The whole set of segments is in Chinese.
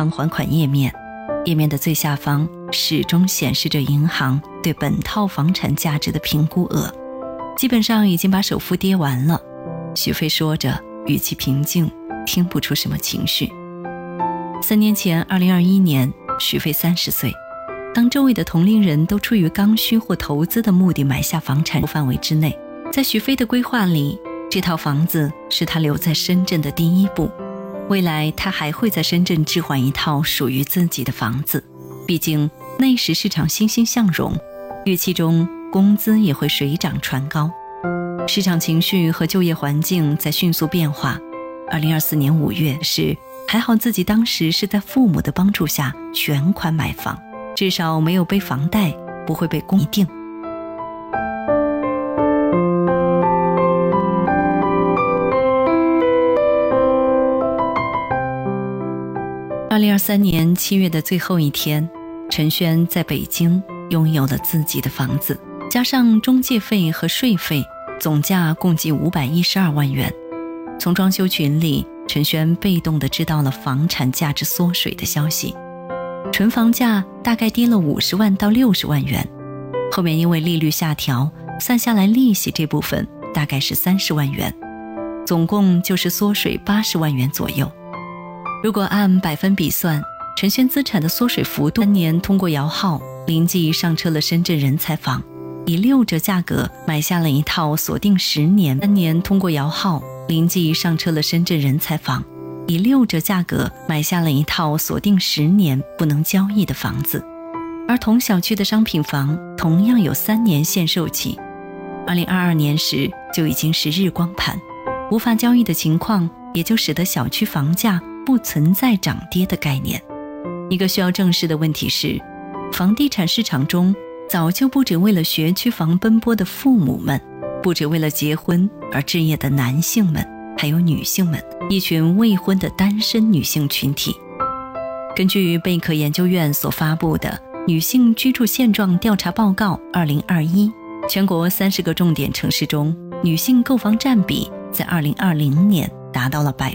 行还款页面，页面的最下方始终显示着银行对本套房产价值的评估额，基本上已经把首付跌完了。许飞说着，语气平静，听不出什么情绪。3年前2021年，许飞30岁，当周围的同龄人都出于刚需或投资的目的买下房产范围之内，在许飞的规划里，这套房子是他留在深圳的第一步。未来他还会在深圳置换一套属于自己的房子，毕竟那时市场欣欣向荣，预期中工资也会水涨船高。市场情绪和就业环境在迅速变化。2024年5月是还好自己当时是在父母的帮助下全款买房，至少没有背房贷，不会被公一定。2023年7月的最后一天，陈轩在北京拥有了自己的房子，加上中介费和税费，总价共计512万元。从装修群里，陈轩被动地知道了房产价值缩水的消息，纯房价大概跌了50万到60万元，后面因为利率下调，算下来利息这部分大概是30万元，总共就是缩水80万元左右。如果按百分比算，陈轩资产的缩水幅度，3年通过摇号临即上车了深圳人才房，以6折价格买下了一套锁定10年，3年通过摇号临即上车了深圳人才房，以6折价格买下了一套锁定10年不能交易的房子。而同小区的商品房同样有3年限售期，2022年时就已经是日光盘，无法交易的情况也就使得小区房价不存在涨跌的概念。一个需要正视的问题是，房地产市场中早就不止为了学区房奔波的父母们，不止为了结婚而置业的男性们，还有女性们，一群未婚的单身女性群体。根据贝壳研究院所发布的女性居住现状调查报告2021，全国30个重点城市中，女性购房占比在2020年达到了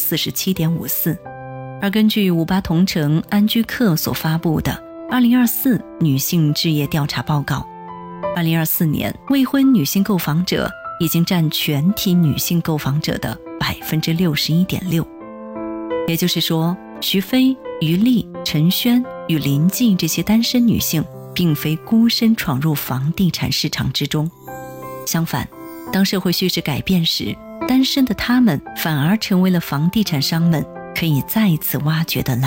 47.54%。 而根据58同城安居客所发布的2024女性置业调查报告，2024年未婚女性购房者已经占全体女性购房者的 61.6%。 也就是说，徐飞、于丽、陈轩与林记这些单身女性并非孤身闯入房地产市场之中，相反，当社会叙事改变时，单身的她们反而成为了房地产商们可以再次挖掘的